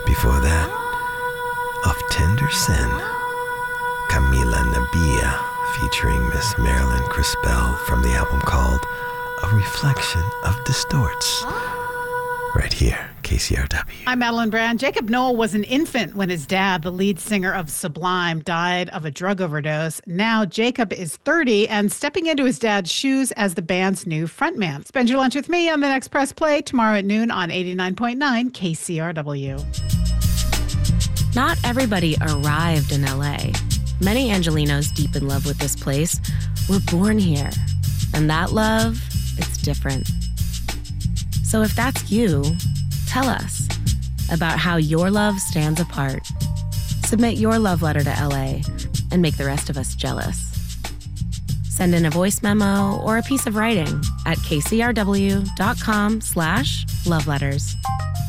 Before that, Of Tender Sin, Camila Nabia, featuring Miss Marilyn Crispell from the album called A Reflection of Distorts. Right here, KCRW. I'm Madeline Brand. Jacob Noel was an infant when his dad, the lead singer of Sublime, died of a drug overdose. Now Jacob is 30 and stepping into his dad's shoes as the band's new frontman. Spend your lunch with me on the next Press Play tomorrow at noon on 89.9 KCRW. Not everybody arrived in LA. Many Angelinos deep in love with this place were born here. And that love, it's different. So if that's you, tell us about how your love stands apart. Submit your love letter to LA and make the rest of us jealous. Send in a voice memo or a piece of writing at kcrw.com/loveletters.